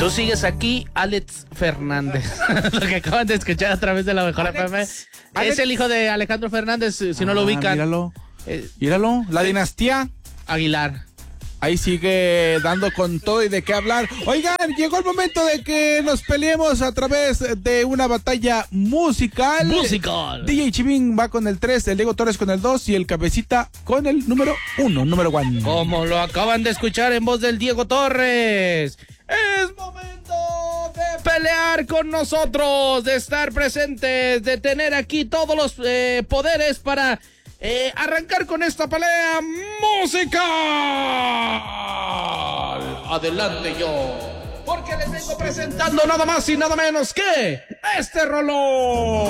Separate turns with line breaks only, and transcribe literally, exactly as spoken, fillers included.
Tú sigues aquí, Alex Fernández. Lo que acaban de escuchar a través de la mejor F M. Es
Alex.
el hijo de Alejandro Fernández, si
Ah,
no lo ubican.
Míralo,
Eh,
míralo, la dinastía.
Aguilar.
Ahí sigue dando con todo y de qué hablar. Oigan, llegó el momento de que nos peleemos a través de una batalla musical.
Musical.
D J Chivín va con el tres, el Diego Torres con el dos y el Cabecita con el número uno, número one.
Como lo acaban de escuchar en voz del Diego Torres, es momento de pelear con nosotros, de estar presentes, de tener aquí todos los eh, poderes para eh, arrancar con esta pelea musical. Adelante yo, porque les vengo presentando nada más y nada menos que este rolón.